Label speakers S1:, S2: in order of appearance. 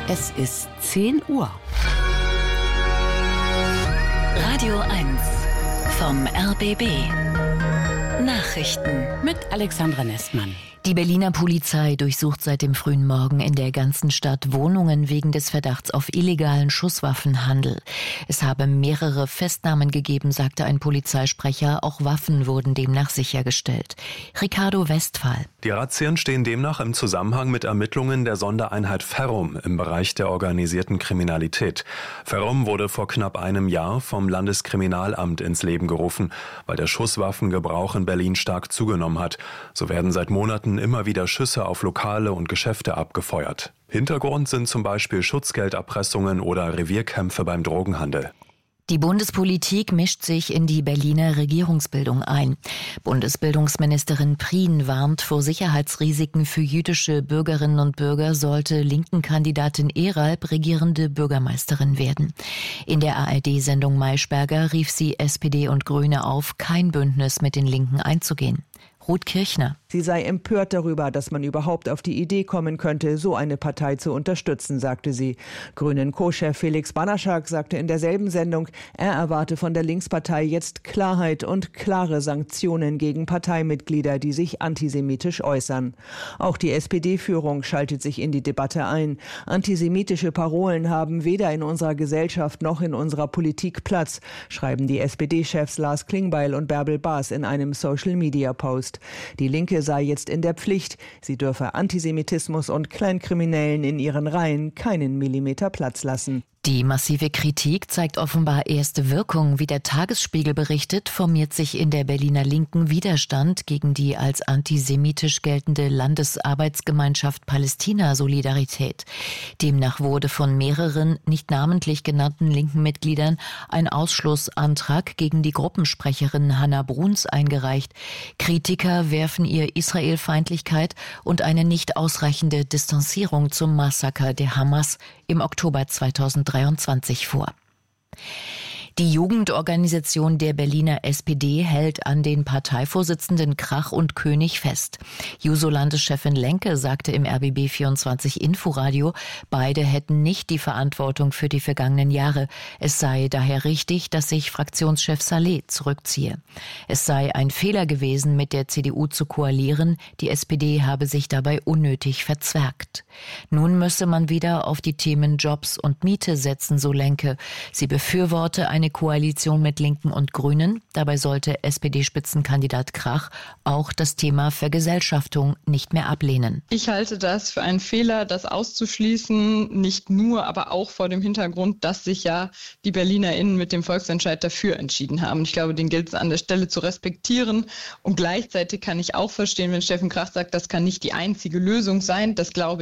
S1: Es ist 10 Uhr.
S2: Radio 1 vom RBB. Nachrichten
S1: Mit Alexandra Nestmann.
S3: Die Berliner Polizei durchsucht seit dem frühen Morgen in der ganzen Stadt Wohnungen wegen des Verdachts auf illegalen Schusswaffenhandel. Es habe mehrere Festnahmen gegeben, sagte ein Polizeisprecher. Auch Waffen wurden demnach sichergestellt. Ricardo Westphal.
S4: Die Razzien stehen demnach im Zusammenhang mit Ermittlungen der Sondereinheit Ferrum im Bereich der organisierten Kriminalität. Ferrum wurde vor knapp einem Jahr vom Landeskriminalamt ins Leben gerufen, weil der Schusswaffengebrauch in Berlin stark zugenommen hat. So werden seit Monaten immer wieder Schüsse auf Lokale und Geschäfte abgefeuert. Hintergrund sind zum Beispiel Schutzgelderpressungen oder Revierkämpfe beim Drogenhandel.
S3: Die Bundespolitik mischt sich in die Berliner Regierungsbildung ein. Bundesbildungsministerin Prien warnt vor Sicherheitsrisiken für jüdische Bürgerinnen und Bürger, sollte linken Kandidatin Eralb regierende Bürgermeisterin werden. In der ARD-Sendung Maischberger rief sie SPD und Grüne auf, kein Bündnis mit den Linken einzugehen. Ruth Kirchner.
S5: Sie sei empört darüber, dass man überhaupt auf die Idee kommen könnte, so eine Partei zu unterstützen, sagte sie. Grünen Co-Chef Felix Banaschak sagte in derselben Sendung, er erwarte von der Linkspartei jetzt Klarheit und klare Sanktionen gegen Parteimitglieder, die sich antisemitisch äußern. Auch die SPD-Führung schaltet sich in die Debatte ein. Antisemitische Parolen haben weder in unserer Gesellschaft noch in unserer Politik Platz, schreiben die SPD-Chefs Lars Klingbeil und Bärbel Baas in einem Social-Media-Post. Die Linke sei jetzt in der Pflicht. Sie dürfe Antisemitismus und Kleinkriminellen in ihren Reihen keinen Millimeter Platz lassen.
S3: Die massive Kritik zeigt offenbar erste Wirkung. Wie der Tagesspiegel berichtet, formiert sich in der Berliner Linken Widerstand gegen die als antisemitisch geltende Landesarbeitsgemeinschaft Palästina Solidarität. Demnach wurde von mehreren nicht namentlich genannten linken Mitgliedern ein Ausschlussantrag gegen die Gruppensprecherin Hannah Bruns eingereicht. Kritiker werfen ihr Israelfeindlichkeit und eine nicht ausreichende Distanzierung zum Massaker der Hamas im Oktober 2023 vor. Die Jugendorganisation der Berliner SPD hält an den Parteivorsitzenden Krach und König fest. Juso-Landeschefin Lenke sagte im RBB 24 Inforadio, beide hätten nicht die Verantwortung für die vergangenen Jahre. Es sei daher richtig, dass sich Fraktionschef Saleh zurückziehe. Es sei ein Fehler gewesen, mit der CDU zu koalieren. Die SPD habe sich dabei unnötig verzwergt. Nun müsse man wieder auf die Themen Jobs und Miete setzen, so Lenke. Sie befürworte eine Koalition mit Linken und Grünen. Dabei sollte SPD-Spitzenkandidat Krach auch das Thema Vergesellschaftung nicht mehr ablehnen.
S6: Ich halte das für einen Fehler, das auszuschließen, nicht nur, aber auch vor dem Hintergrund, dass sich ja die BerlinerInnen mit dem Volksentscheid dafür entschieden haben. Ich glaube, den gilt es an der Stelle zu respektieren. Und gleichzeitig kann ich auch verstehen, wenn Steffen Krach sagt, das kann nicht die einzige Lösung sein. Das glaube